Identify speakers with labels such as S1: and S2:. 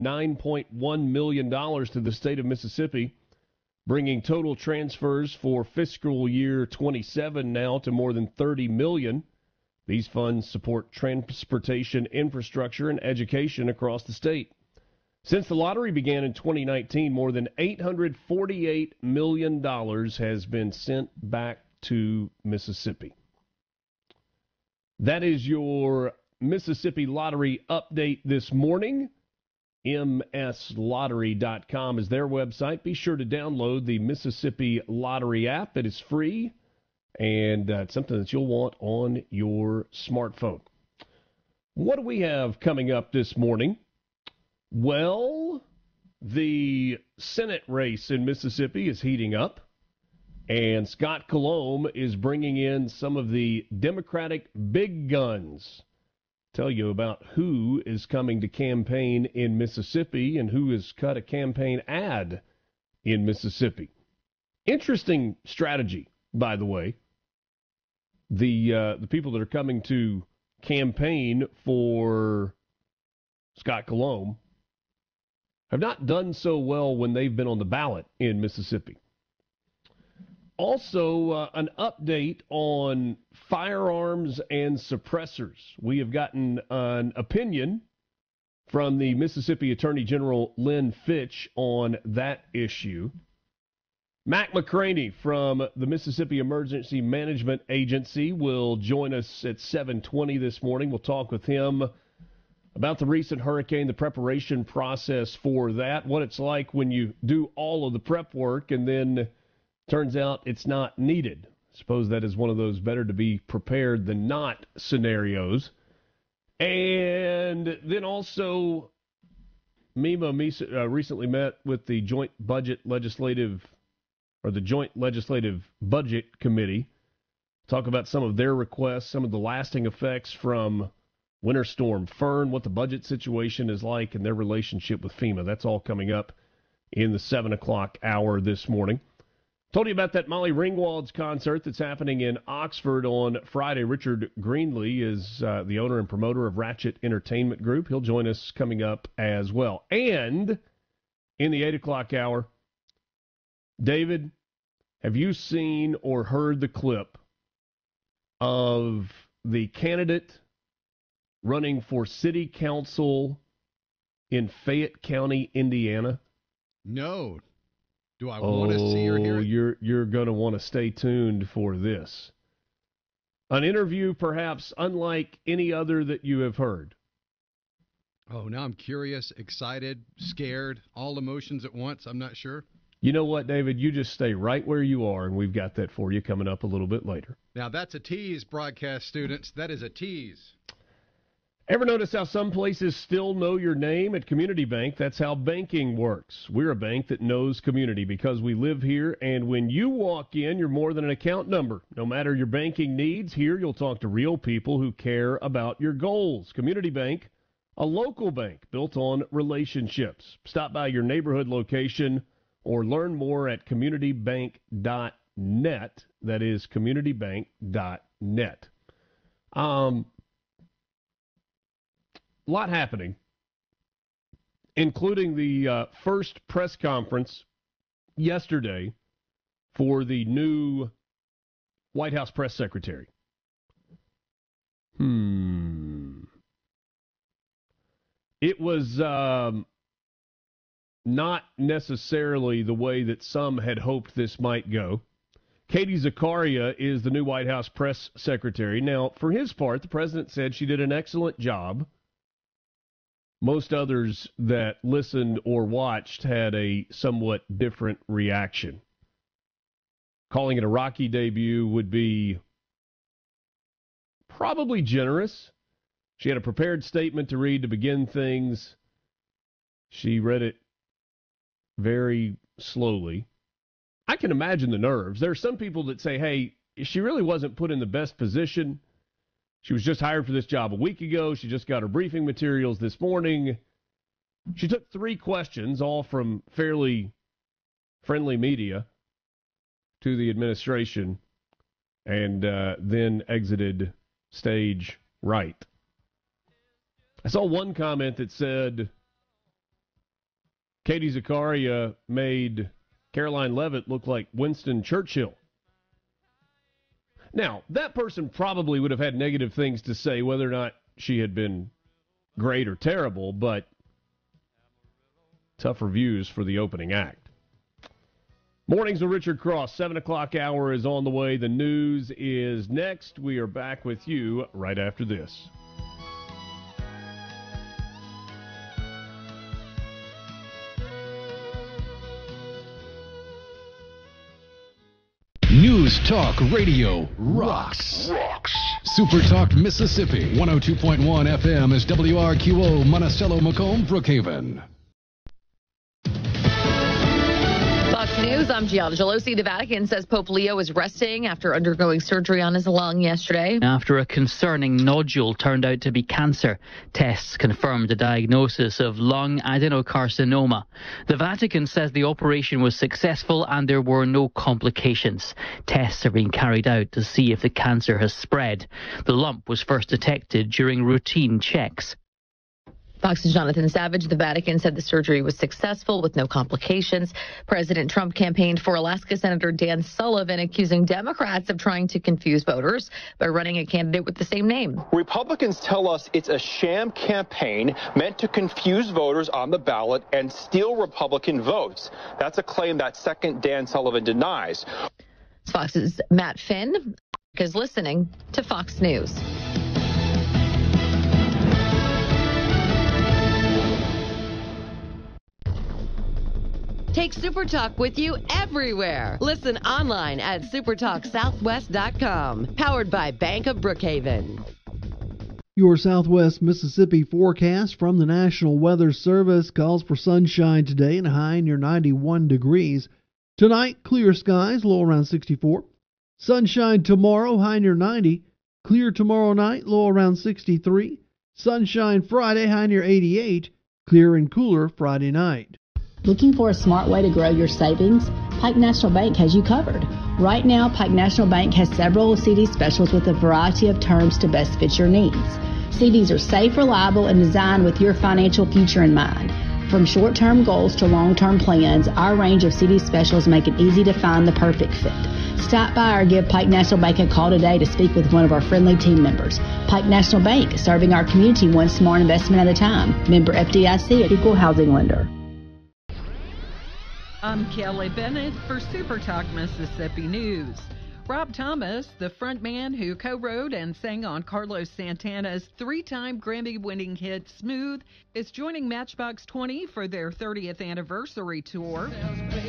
S1: $9.1 million to the state of Mississippi, bringing total transfers for fiscal year 27 now to more than $30 million. These funds support transportation infrastructure and education across the state. Since the lottery began in 2019, more than $848 million has been sent back to Mississippi. That is your Mississippi Lottery update this morning. MSLottery.com is their website. Be sure to download the Mississippi Lottery app. It is free, and it's something that you'll want on your smartphone. What do we have coming up this morning? Well, the Senate race in Mississippi is heating up, and Scott Colomb is bringing in some of the Democratic big guns. Tell you about who is coming to campaign in Mississippi and who has cut a campaign ad in Mississippi. Interesting strategy, by the way. The people that are coming to campaign for Scott Colomb have not done so well when they've been on the ballot in Mississippi. Also, an update on firearms and suppressors. We have gotten an opinion from the Mississippi Attorney General Lynn Fitch on that issue. Mac McCraney from the Mississippi Emergency Management Agency will join us at 7:20 this morning. We'll talk with him about the recent hurricane, the preparation process for that, what it's like when you do all of the prep work and then turns out it's not needed. I suppose that is one of those better to be prepared than not scenarios. And then also, MEMA recently met with the Joint Legislative Budget Committee. Talk about some of their requests, some of the lasting effects from Winter Storm Fern, what the budget situation is like, and their relationship with FEMA. That's all coming up in the 7 o'clock hour this morning. Told you about that Molly Ringwald's concert that's happening in Oxford on Friday. Richard Greenlee is the owner and promoter of Ratchet Entertainment Group. He'll join us coming up as well. And in the 8 o'clock hour, David, have you seen or heard the clip of the candidate running for city council in Fayette County, Indiana?
S2: No. Do I want to see or hear it?
S1: You're going to want to stay tuned for this. An interview perhaps unlike any other that you have heard.
S2: Oh, now I'm curious, excited, scared, all emotions at once. I'm not sure.
S1: You know what, David? You just stay right where you are, and we've got that for you coming up a little bit later.
S2: Now, that's a tease, broadcast students. That is a tease.
S1: Ever notice how some places still know your name? At Community Bank, that's how banking works. We're a bank that knows community because we live here, and when you walk in, you're more than an account number. No matter your banking needs, here you'll talk to real people who care about your goals. Community Bank, a local bank built on relationships. Stop by your neighborhood location or learn more at communitybank.net. That is communitybank.net. A lot happening, including the first press conference yesterday for the new White House press secretary. It was not necessarily the way that some had hoped this might go. Katie Zakaria is the new White House press secretary. Now, for his part, the president said she did an excellent job. Most others that listened or watched had a somewhat different reaction. Calling it a rocky debut would be probably generous. She had a prepared statement to read to begin things. She read it very slowly. I can imagine the nerves. There are some people that say, hey, she really wasn't put in the best position. She was just hired for this job a week ago. She just got her briefing materials this morning. She took 3 questions, all from fairly friendly media, to the administration, and then exited stage right. I saw one comment that said, Katie Zakaria made Caroline Leavitt look like Winston Churchill. Now, that person probably would have had negative things to say whether or not she had been great or terrible, but tough reviews for the opening act. Mornings with Richard Cross, 7 o'clock hour is on the way. The news is next. We are back with you right after this.
S3: News Talk Radio rocks. Super Talk Mississippi, 102.1 FM is WRQO, Monticello, Macomb, Brookhaven.
S4: Fox News, I'm Gianna Gelosi. The Vatican says Pope Leo is resting after undergoing surgery on his lung yesterday.
S5: After a concerning nodule turned out to be cancer, tests confirmed a diagnosis of lung adenocarcinoma. The Vatican says the operation was successful and there were no complications. Tests are being carried out to see if the cancer has spread. The lump was first detected during routine checks.
S4: Fox's Jonathan Savage. The Vatican said the surgery was successful with no complications. President Trump campaigned for Alaska Senator Dan Sullivan, accusing Democrats of trying to confuse voters by running a candidate with the same name.
S6: Republicans tell us it's a sham campaign meant to confuse voters on the ballot and steal Republican votes. That's a claim that second Dan Sullivan denies.
S4: Fox's Matt Finn is listening to Fox News.
S7: Take SuperTalk with you everywhere. Listen online at supertalksouthwest.com. Powered by Bank of Brookhaven.
S8: Your Southwest Mississippi forecast from the National Weather Service calls for sunshine today and a high near 91 degrees. Tonight, clear skies, low around 64. Sunshine tomorrow, high near 90. Clear tomorrow night, low around 63. Sunshine Friday, high near 88. Clear and cooler Friday night.
S9: Looking for a smart way to grow your savings? Pike National Bank has you covered. Right now, Pike National Bank has several CD specials with a variety of terms to best fit your needs. CDs are safe, reliable, and designed with your financial future in mind. From short-term goals to long-term plans, our range of CD specials make it easy to find the perfect fit. Stop by or give Pike National Bank a call today to speak with one of our friendly team members. Pike National Bank, serving our community one smart investment at a time. Member FDIC, equal housing lender.
S10: I'm Kelly Bennett for Super Talk Mississippi News. Rob Thomas, the frontman who co-wrote and sang on Carlos Santana's three-time Grammy-winning hit Smooth, is joining Matchbox 20 for their 30th anniversary tour.